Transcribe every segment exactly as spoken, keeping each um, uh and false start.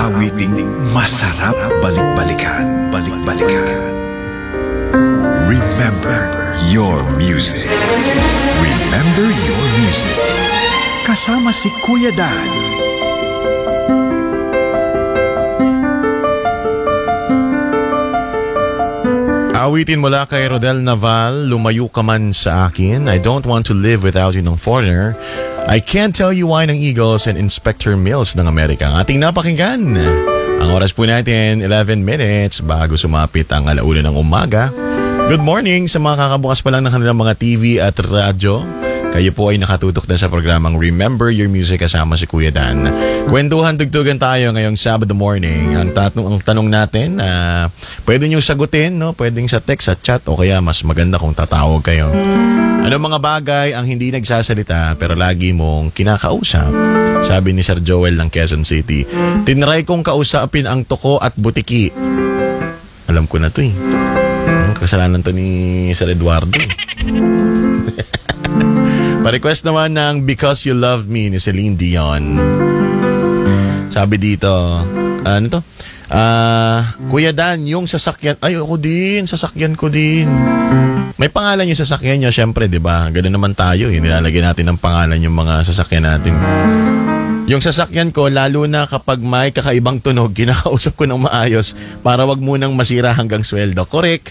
awiting masarap balik-balikan, balik-balikan. Remember your music. Remember your music. Kasama si Kuya Dan. Awitin mula kay Rodel Naval, Lumayo Ka Man Sa Akin, I Don't Want to Live Without You ng Foreigner, I Can't Tell You Why ng Eagles, and Inspector Mills ng Amerika. Ang ating napakinggan. Ang oras po natin, eleven minutes bago sumapit ang alauna ng umaga. Good morning sa mga kakabukas pa lang ng kanilang mga T V at radyo. Kayo po ay nakatutok na sa programang Remember Your Music kasama si Kuya Dan. Kwentuhan, dugtugan tayo ngayong Sabado morning. Ang, tatong, ang tanong natin, uh, pwede nyo sagutin, no? Pwedeng sa text, sa chat, o kaya mas maganda kung tatawag kayo. Ano mga bagay ang hindi nagsasalita pero lagi mong kinakausap? Sabi ni Sir Joel ng Quezon City. Tinry kong kausapin ang toko at butiki. Alam ko na to eh. Kasalanan to ni Sir Eduardo. Pa-request naman ng Because You Love Me ni Celine Dion. Sabi dito, ano to? Uh, Kuya Dan, yung sasakyan, ay ako din, sasakyan ko din. May pangalan yung sasakyan niya, syempre, di ba? Ganun naman tayo, eh. Nilalagyan natin ng pangalan yung mga sasakyan natin. Yung sasakyan ko, lalo na kapag may kakaibang tunog, kinakausap ko ng maayos para wag munang masira hanggang sweldo. Correct?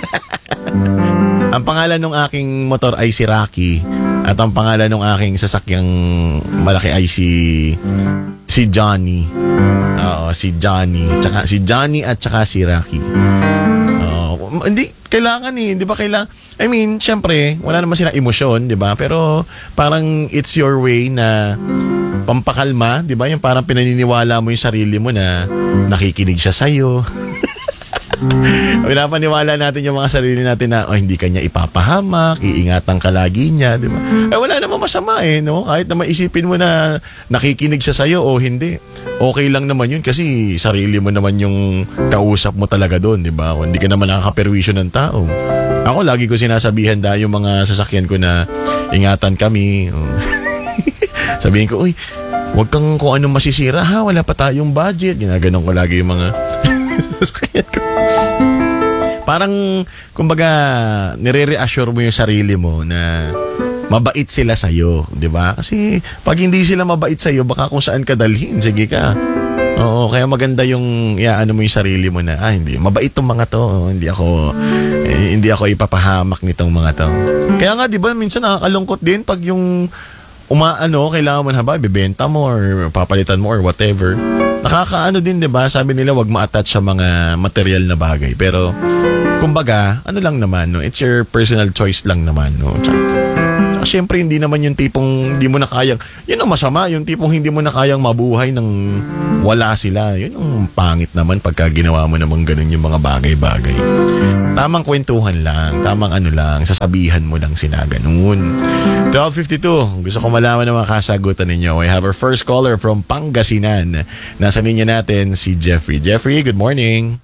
Ang pangalan ng aking motor ay si Rocky. At ang pangalan ng aking sasakyang malaki ay si si Johnny. Oo, si Johnny. Tsaka, si Johnny at saka si Rocky. Oo, hindi, kailangan eh. Di ba kailangan? I mean, syempre, wala naman silang emosyon, di ba? Pero parang it's your way na pampakalma, di ba? Yung parang pinaniniwala mo yung sarili mo na nakikinig siya sa'yo. Pinapaniwala natin yung mga sarili natin na oh, hindi kanya ipapahamak, iingatan ka lagi niya, di ba? Eh wala namang masama eh, no? Kahit na maisipin mo na nakikinig siya sa'yo o hindi. Okay lang naman yun kasi sarili mo naman yung kausap mo talaga doon, di ba? Hindi ka naman nakakaperwisyo ng tao. Ako lagi ko sinasabihan dahil yung mga sasakyan ko na ingatan kami. Sabihin ko, uy, huwag kang kung anong masisira ha, wala pa tayong budget. Ginaganon ko lagi yung mga sasakyan ko. Parang, kumbaga, nire-reassure mo yung sarili mo na mabait sila sa'yo, di ba? Kasi pag hindi sila mabait sa'yo, baka kung saan ka dalhin, sige ka. Oo, kaya maganda yung iaano mo yung sarili mo na, ah, hindi, mabait tong mga to. Hindi ako, eh, hindi ako ipapahamak nitong mga to. Kaya nga, di ba, minsan nakakalungkot din pag yung umaano, kailangan mo na ba, bibenta mo or papalitan mo or whatever. Nakakaano din, 'di ba? Sabi nila wag ma-attach sa mga material na bagay. Pero kumbaga, ano lang naman, no? It's your personal choice lang naman, no? Tsaka, syempre hindi naman yung tipong hindi mo na kayang, yun ang masama, yung tipong hindi mo na kayang mabuhay ng wala sila. Yun ang pangit naman pagka ginawa mo namang ganun yung mga bagay-bagay. Tamang kwentuhan lang, tamang ano lang, sasabihan mo lang sila ganun. twelve fifty-two, gusto ko malaman ng mga kasagutan ninyo. I have our first caller from Pangasinan. Nasa linya natin si Jeffrey. Jeffrey, good morning.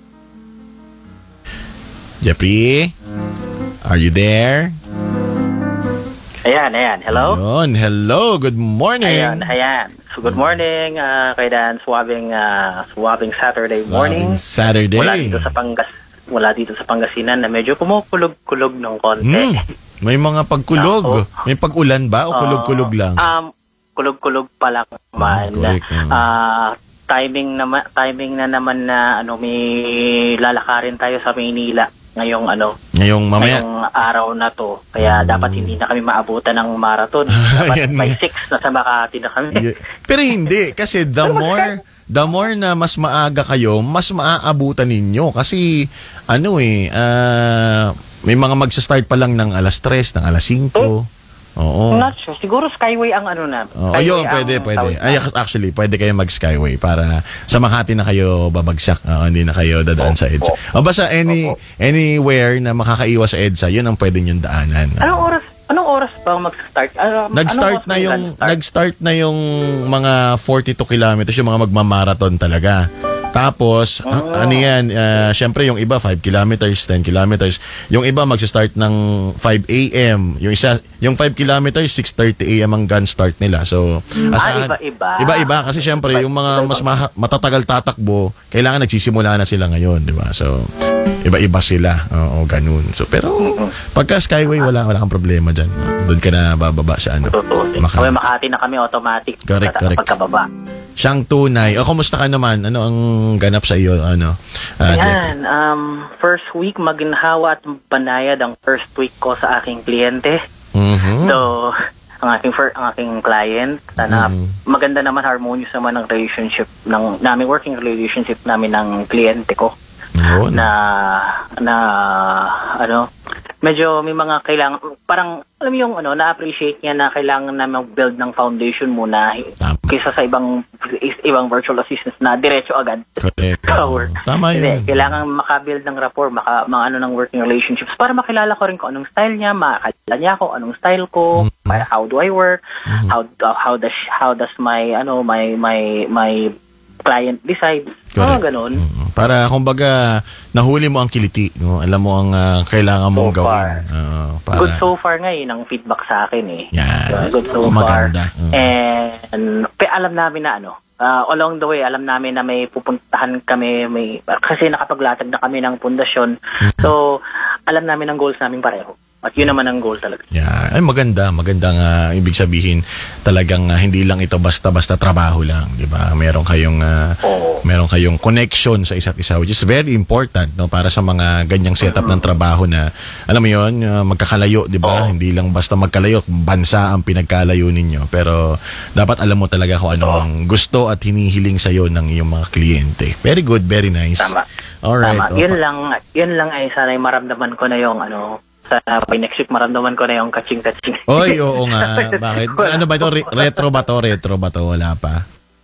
Jeffrey, are you there? Ayan, ayan. Hello? Ayun, hello, good morning. Ayan, ayan. So, good morning, uh, kay Dan. Swabing, uh, swabing Saturday morning. Swabing Saturday. Mula dito sa Pangas, mula dito sa Pangasinan na medyo kumukulog-kulog ng konti. Hmm, may mga pagkulog. Ako, may pag-ulan ba o kulog-kulog lang? Um, kulog-kulog pa lang naman. Correct. Uh, timing naman, timing na naman na ano, may lalakarin tayo sa Maynila ngayong ano, ngayong mamaya, ngayong araw na to. Kaya hmm. dapat hindi na kami maabutan ng marathon. Dapat by six nasa Makati na kami. Yeah. Pero hindi, kasi the more the more na mas maaga kayo, mas maaabutan ninyo. Kasi ano eh, uh, may mga magsa-start pa lang ng alas tres, ng alas singko. Hmm? Oo. Not sure. Siguro Skyway ang ano na. Oh, ayun, pwede, pwede. Ay, actually, pwede kayo mag-Skyway para sa Makati na kayo babagsak. Uh, hindi na kayo dadaan oh, sa EDSA. O oh, basta any, oh, anywhere na makakaiwas sa EDSA, yun ang pwede niyong daanan. Anong oras? Anong oras ba mag-start? Uh, nag-start na yung nag-start na yung mga forty-two kilometers, yung mga magmamarathon talaga. Tapos, Oh. ano yan, uh, syempre yung iba five kilometers, ten kilometers. Yung iba magsa-start ng five a.m. Yung isa, yung five kilometers, six thirty a.m. ang gun start nila. So, Ah, iba-iba. Iba-iba kasi syempre yung mga mas maha- matatagal tatakbo, kailangan nagsisimula na sila ngayon, di ba? So, iba-iba sila. Oo, ganun. So, pero pagka Skyway, wala wala kang problema diyan. Doon ka na bababa sa ano. Totoo. Maka- Kami Makati na kami automatic. Correct, sa- correct. Pagkababa. Siyang tunay. O, kumusta ka naman? Ano ang ganap sa iyo? Ano? ah, Jeffrey? Ayan, um, first week maginhawa at banayad ang first week ko sa aking kliyente. Mhm. So, ang aking fir- ang aking client, sana Mhm. maganda naman, harmonious naman ang relationship ng namin, working relationship namin ng kliyente ko. Yun. Na na ano, medyo may mga kailangan, parang alam mo yung ano, na-appreciate niya na kailangan na mag-build ng foundation muna Tama. kaysa sa ibang ibang virtual assistants na diretso agad. Correct. Power. Tama yun. Hindi, kailangan makabuild ng rapport, maka, mga ano ng working relationships para makilala ko rin kung anong style niya, makilala niya ako anong style ko, Mhm. how do I work, Mhm. how uh, how does how does my ano my my my client decide. Mga Correct. ganun. Mm, Para kumbaga nahuli mo ang kiliti, no? Alam mo ang ah, kailangan mong So gawin. far. Oo, para Good so far nga yun ang feedback sa akin eh. Yan. Uh, good so Maganda. far. Mm. And pe, alam namin na ano, uh, along the way, alam namin na may pupuntahan kami, may kasi nakapaglatag na kami ng pundasyon. Mm-hmm. So, alam namin ang goals namin pareho. At yun naman ang goal talaga. Yeah. Ay maganda, magandang ah, ibig sabihin talagang ah, hindi lang ito basta-basta trabaho lang, 'di ba? Meron kayong ah, Oo. meron kayong connection sa isa't isa, which is very important, no, para sa mga ganyang setup ng trabaho na alam mo 'yon, ah, magkakalayo, 'di ba? Oo. Hindi lang basta magkalayo, bansa ang pinagkalayo ninyo, pero dapat alam mo talaga kung ano ang gusto at hinihiling sa iyo ng iyong mga kliyente. Very good, very nice. Tama. All right. Tama. Yun lang, yun lang ay sana ay maramdaman ko na yung ano, sa by next week maramdaman ko na yung kaching-kaching. Oy, oo nga. Bakit? Ano ba ito? Re- retro ba to? Retro ba to? Wala pa.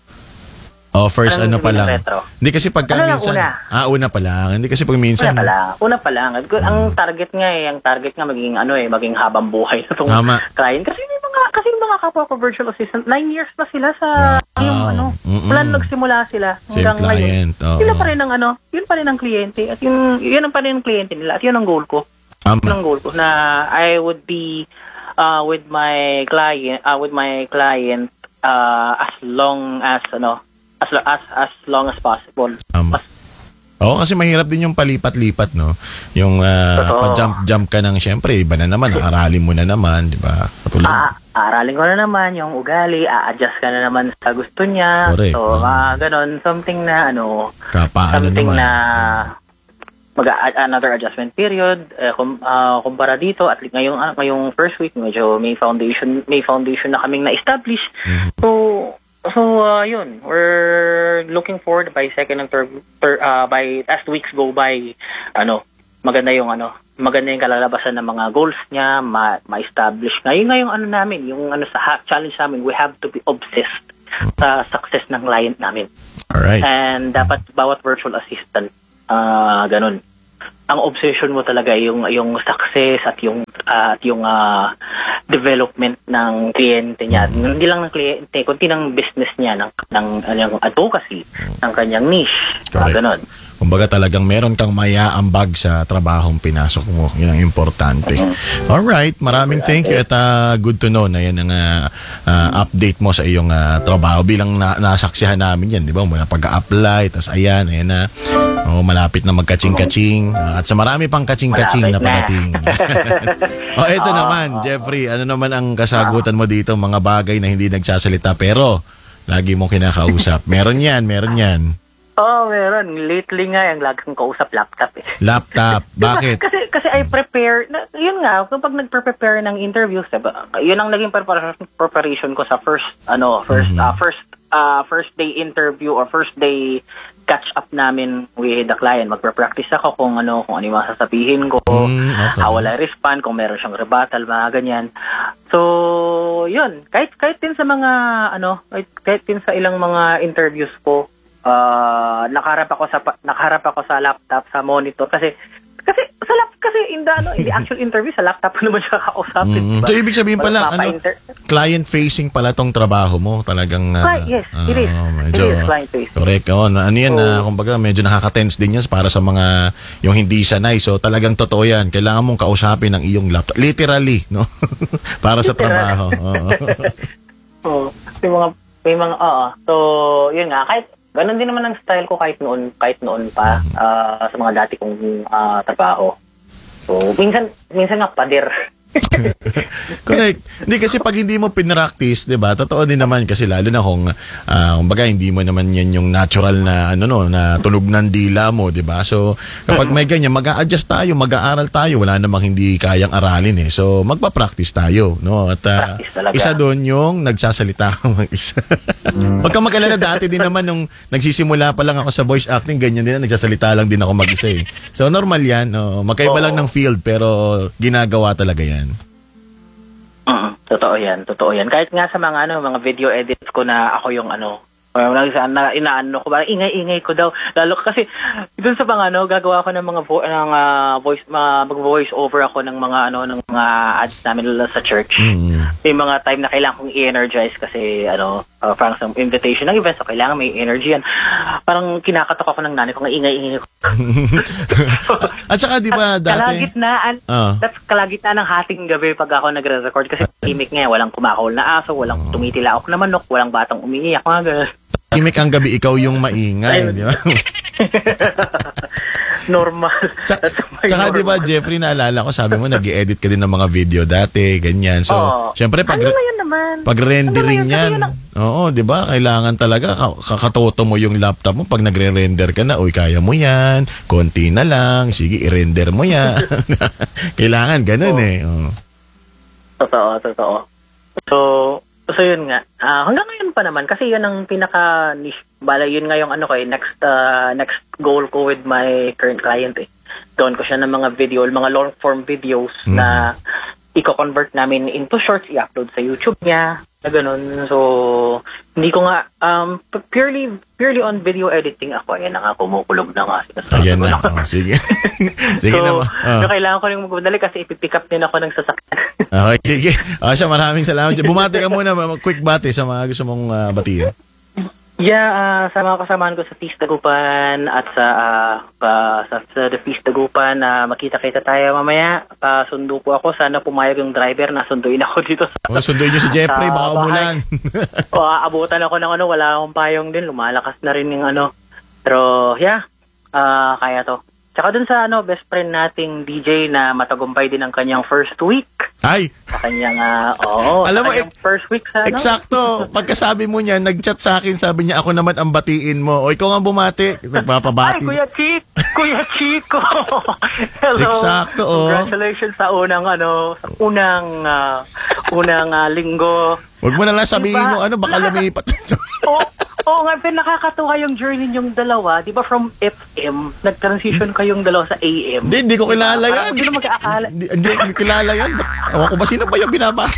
Oh, first ano Anong pa ibig ng lang. retro? Hindi kasi pagka Ano lang, minsan. una? Ah, una pa lang. Hindi kasi pag minsan. Una pa lang. Una pa lang. Ang target nga eh, ang target nga maging ano eh, maging habang buhay na itong Tama. client. Kasi may mga, kasi yung mga kapwa ko virtual assistant, nine years na sila sa Wow. yung ano, Mm-mm. wala na nagsimula sila Same hanggang ngayon. client, oo. Sila pa rin ang ano, yun pa rin ang kliyente at yun, yun ang pa rin ang kliyente nila at yun ang goal ko. Yun Tama. ang goal ko na I would be uh, with my client, uh, with my client uh, as long as ano, as lo- as as long as possible. Tama. Mas Oo, kasi mahirap din yung palipat-lipat, no? Yung uh, Totoo. pa-jump-jump ka ng, syempre, iba na naman, aralin mo na naman, di ba? Katulad. Ah, aaralin ko na naman yung ugali, a-adjust ka na naman sa gusto niya. Correct. So, Mm. ah, ganon, something na ano, Kapaano something naman. na mag another adjustment period eh, kum, ah, kumpara dito at ngayong ah, ngayong first week medyo may foundation may foundation na kaming na-establish. Mhm. So so uh, yun, we're looking forward by second and third, third uh, by as weeks go by, ano, maganda yung ano, maganda yung kalalabasan ng mga goals niya, ma- ma-establish. Ngayon ngayong ano namin, yung ano sa ha- challenge namin, we have to be obsessed sa success ng client namin. Alright. And dapat bawat virtual assistant ah ganun. Ang obsession mo talaga yung yung success at yung ah, at yung ah, development ng kliyente niya. Hindi lang ng kliyente, kundi ng business niya, ng ng ng advocacy, ng kanyang niche. Ah, Correct. ganun. Kumbaga talagang meron kang mayaambag sa trabahong pinasok mo. Yun ang importante. Alright, maraming thank you at ah, good to know na yan ang ah, ah, update mo sa iyong ah, trabaho bilang na nasaksihan namin yan, di ba? Mula pag-apply, tas ayan, ayan na. Oh, malapit na magkaching-kaching. Ah, at sa marami pang kaching-kaching na Malapit padating. na. oh, eto Oo, naman, oo. Jeffrey, ano naman ang kasagutan mo dito? Mga bagay na hindi nagsasalita pero lagi mong kinakausap. Meron yan, meron yan. Oh, meron. Lately nga, yung lagi kong kausap laptop eh. Laptop. Bakit? Kasi kasi I prepare, na, yun nga, kapag nagpe-prepare ng interviews, diba, yun ang naging preparation, preparation ko sa first, ano, first, Mhm. uh, first, uh, first day interview or first day catch up namin with the client. Magpe-practice ako kung ano, kung ano yung mga sasabihin ko, Mm, okay. how will I respond, kung meron siyang rebuttal, mga ganyan. So, yun, kahit, kahit din sa mga, ano, kahit, kahit din sa ilang mga interviews ko, uh, nakaharap ako sa pa- nakaharap ako sa laptop, sa monitor kasi kasi sa lap kasi in the, ano, in the actual interview, sa laptop naman siya kakausapin. Mm. Diba? So, ibig sabihin pala, ano, Mapa-inter- client-facing pala tong trabaho mo. Talagang, uh, Cli- yes, it is. medyo, It is client-facing. Correct. Oh, na, ano yan, So, na, kumbaga, medyo nakaka-tense din yan para sa mga, yung hindi sanay. So, talagang totoo yan. Kailangan mong kausapin ang iyong laptop. Literally, no? Para sa trabaho. Oo. Oo. May mga, may mga, oo. So, yun nga, kahit, ganun din naman ang style ko kahit noon, kahit noon pa, ah, sa mga dati kong ah, trabaho. So, minsan, minsan nga, pader. Correct. Hindi kasi pag hindi mo pinractice, 'di ba? Totoo din naman kasi lalo na kung uh, kumbaga hindi mo naman 'yan yung natural na ano no, na tunog ng dila mo, 'di ba? So, kapag may ganyan, mag-a-adjust tayo, mag-aaral tayo, wala namang hindi kayang aralin eh. So, magpa-practice tayo, no? At uh, isa doon yung nagsasalita kang mag-isa. Wag kang mag-alala, dati din naman nung nagsisimula pa lang ako sa voice acting, ganyan din na nagsasalita lang din ako mag-isa eh. So, normal 'yan, no? Magkaiba lang ng field pero ginagawa talaga 'yan. Mm, totoo yan, totoo yan. Kahit nga sa mga ano, mga video edits ko na ako yung ano, na inaano ko, parang ingay-ingay ko daw. Lalo kasi doon sa mga ano, gagawa ko ng mga vo- ng uh, voice uh, mag-voice over ako ng mga ano ng mga ads namin lalo sa church. Mm. May mga time na kailangan kong i-energize kasi ano, uh, parang sa invitation ng event, so kailangan may energy yan. Parang kinakatok ako ng nanay ko, ng ingay-ingay ko. At saka di ba dati kalagitnaan, uh. that's kalagitnaan ng hating gabi pag ako nagre-record kasi timik nga, walang kumakahol na aso, walang tumitilaok na manok, walang batang umiiyak, mga ganun. Timik ang gabi, ikaw yung maingay, di ba? Normal. Tsaka, tsaka di ba, Jeffrey, naalala ko, sabi mo, nag-i-edit ka din ng mga video dati, ganyan. So, oh. syempre, pag, ano ngayon naman? pag rendering ano yan, ang... oo, di ba, kailangan talaga, kakatoto mo yung laptop mo, pag nagre-render ka na, uy, kaya mo yan, konti na lang, sige, i-render mo yan. Kailangan, ganun oh. eh. Oh. Totoo, totoo. So, So yun nga, uh, hanggang ngayon pa naman kasi yun ang pinaka niche, bala yun nga yung ano ko eh, next uh, next goal ko with my current client eh. Gawin ko siya ng mga video, mga long form videos mm. na i-convert namin into shorts, i-upload sa YouTube niya, na ganun. So, hindi ko nga, um, purely purely on video editing ako, ayan na nga, kumukulog na nga. Ayan na, oh, sige. Sige so, naman. Oh. So, kailangan ko rin magmadali kasi ipipick up din ako ng sasakyan. Okay, sige. O siya, maraming salamat. Bumati ka muna, quick bati sa mga gusto mong uh, batiin. Yeah, uh, sa mga kasamaan ko sa Feast Dagupan at sa uh, uh, sa, sa The Feast Dagupan, uh, makita-kita tayo mamaya. Uh, sundo po ako. Sana pumayag yung driver na sunduin ako dito. Sa, oh, sunduin niyo si Jeffrey, baka umulan. O, aabutan ako ng ano, wala akong payong din. Lumalakas na rin yung ano. Pero, yeah, uh, kaya to. Tsaka dun sa ano, best friend nating D J na matagumpay din ang kanyang first week. Ay! Sa kanyang, uh, oo, alam mo, ek- first week sa ano. Eksakto. Pagkasabi mo niya, nag-chat sa akin, sabi niya, ako naman ang batiin mo. O, ikaw nga bumati. Nagpapabati. Ay, Kuya Chick! Kuya Chico! Hello! Eksakto, oh. Congratulations sa unang, ano, sa unang, uh, unang uh, linggo. Huwag mo na lang sabihin diba? yung ano, baka lumipat. Oo, oh, nga, pero nakakatuwa yung journey yung dalawa. Di ba from F M, nag-transition kayong dalawa sa A M? Hindi, hindi ko kilala yan. Hindi ko mag-aakala. Hindi, hindi ko kilala yan. Ewan ko ba, sino ba yung binabati?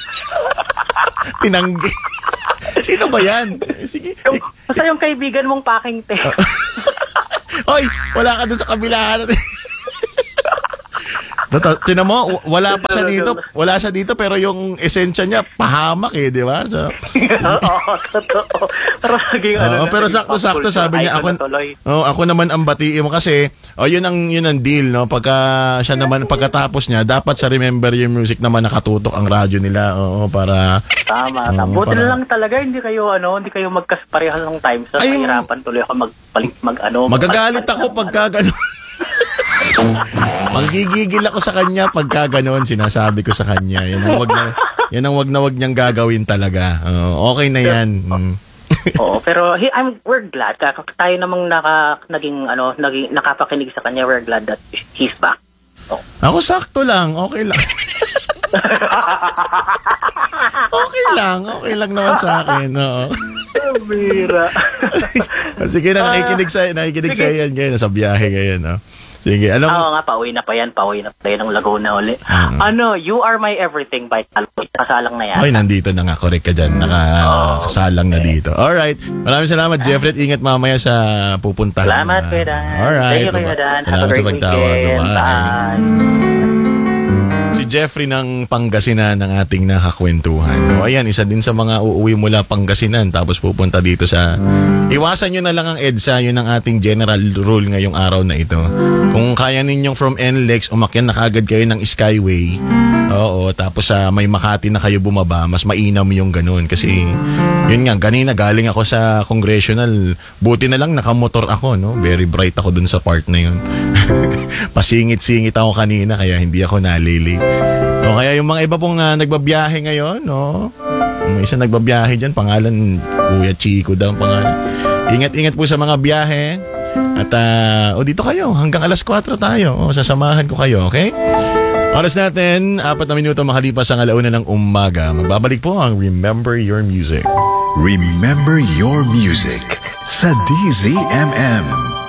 Tinanggi. Sino ba yan? Sige. Yung, basta yung kaibigan mong packing te. Hoy, wala ka dun sa kabilaan. Tinan mo, wala pa siya dito. Wala siya dito, pero yung esensya niya, pahamak eh, di ba? So, oo, totoo. Pero naging ano. Oo, pero sakto-sakto sabi niya, ako, oh, ako naman ang batiin mo kasi, oh, yun ang, yun ang deal, no? Pagka siya naman, pagkatapos niya, dapat sa Remember Your Music naman nakatutok ang radyo nila, oo, para... Tama, tama. Buti na lang talaga, hindi kayo, ano, hindi kayo magkasparehas ng time. So, Ay, nahirapan tuloy ako magpalit, mag, ano. Magagalit ako pagka gano'n. Manggigigil ako sa kanya pagka ganoon, sinasabi ko sa kanya. Yan ang wag na, yan ang wag na wag niyang gagawin talaga. Uh, okay na yan. Mm. Oo, pero he, I'm we're glad ka tayo namang naka naging ano, naging nakapakinig sa kanya. We're glad that he's back. Oh. Ako sakto lang, okay lang. Okay lang, okay lang naman sa akin. Oo. Bira. Sige na, nakikinig sa nakikinig sa yan ngayon sa biyahe ngayon, no. Sige, alam mo. Oo nga, pauwi na pa yan, pauwi na pa yan ng Laguna uli. Uh-huh. Ano, You Are My Everything by Talboy. Kasalang na yan. Ay, nandito na nga, correct ka dyan. Nakasalang oh, okay. na dito. Alright, maraming salamat, Jeffrey. Ingat mamaya sa pupuntahan. Salamat, Kuya Dan. Alright. Thank you, Kuya Dan. Salamat sa pagtawag. Bye. Si Jeffrey ng Pangasinan ng ating nakakwentuhan. O ayan, isa din sa mga uuwi mula Pangasinan tapos pupunta dito sa... Iwasan nyo na lang ang EDSA, yun ang ating general rule ngayong araw na ito. Kung kaya ninyong from N L E X, umakyan na kagad kayo ng Skyway. Oo, tapos sa uh, may Makati na kayo bumaba, mas mainam yung ganun. Kasi yun nga, ganina galing ako sa congressional. Buti na lang nakamotor ako, no? Very bright ako dun sa part na yun. Pasingit-singit ako kanina kaya hindi ako nalili. O kaya yung mga iba pong uh, nagbabiyahe ngayon, no? May isa nagbabiyahe dyan, pangalan Kuya Chico daw ang pangalan. Ingat-ingat po sa mga biyahe. At uh, o dito kayo, hanggang alas kwatro tayo. O, sasamahan ko kayo, okay? Oras natin, apat na minuto makalipas ang alauna ng umaga. Magbabalik po ang Remember Your Music. Remember Your Music sa D Z M M.